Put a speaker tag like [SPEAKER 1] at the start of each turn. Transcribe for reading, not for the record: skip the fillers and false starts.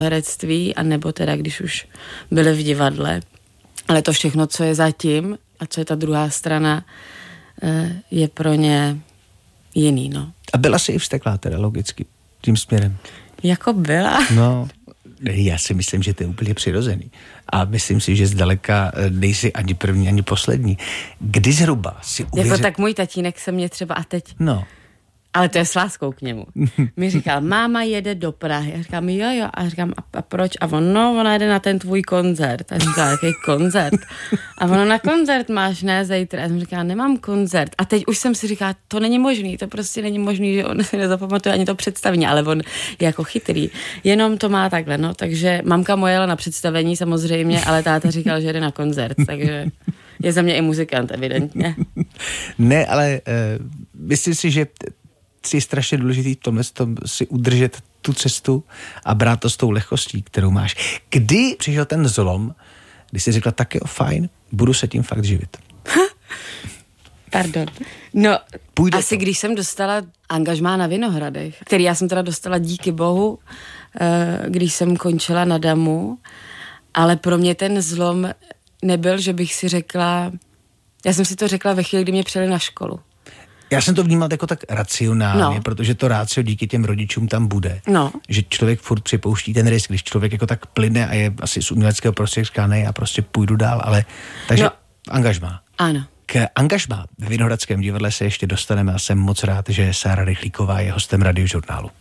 [SPEAKER 1] herectví, anebo teda když už byli v divadle. Ale to všechno, co je zatím a co je ta druhá strana, je pro ně jiný, no.
[SPEAKER 2] A byla jsi i vzteklá teda logicky tím směrem?
[SPEAKER 1] Jako byla?
[SPEAKER 2] No, já si myslím, že to je úplně přirozený. A myslím si, že zdaleka nejsi ani první, ani poslední. Kdy zhruba si uvěřil...
[SPEAKER 1] Jako tak můj tatínek se mě třeba a teď...
[SPEAKER 2] No.
[SPEAKER 1] Ale to je s láskou k němu. Mi říkal, máma jede do Prahy. A říkám, jo. A říkám, a proč? A on, no, ona jede na ten tvůj koncert. A říkám, jaký koncert? A ono, na koncert máš, ne, zítra. A jsem říkala, nemám koncert. A teď už jsem si říkala, to není možný, to prostě není možný, že on si nezapamatuje ani to představení, ale on je jako chytrý. Jenom to má takhle, no. Takže mamka moje jela na představení samozřejmě, ale táta říkal, že jede na koncert, takže je za mě i muzikant, evidentně.
[SPEAKER 2] Ne, ale myslím si, že je strašně důležitý v tomhle si udržet tu cestu a brát to s tou lehkostí, kterou máš. Kdy přišel ten zlom, kdy jsi řekla, tak jo, fajn, budu se tím fakt živit?
[SPEAKER 1] Pardon. No,
[SPEAKER 2] půjde
[SPEAKER 1] asi
[SPEAKER 2] to.
[SPEAKER 1] Když jsem dostala angažmá na Vinohradech, který já jsem teda dostala díky bohu, když jsem končila na DAMu, ale pro mě ten zlom nebyl, že bych si řekla, já jsem si to řekla ve chvíli, kdy mě přijeli na školu.
[SPEAKER 2] Já jsem to vnímal jako tak racionálně, protože to rácio díky těm rodičům tam bude.
[SPEAKER 1] No.
[SPEAKER 2] Že člověk furt připouští ten risk, když člověk jako tak plyne a je asi z uměleckého prostředí, říká, ne, já prostě půjdu dál, ale takže angažmá.
[SPEAKER 1] Ano.
[SPEAKER 2] K angažmá ve Vinohradském divadle se ještě dostaneme a jsem moc rád, že Sára Rychlíková je hostem Radiožurnálu.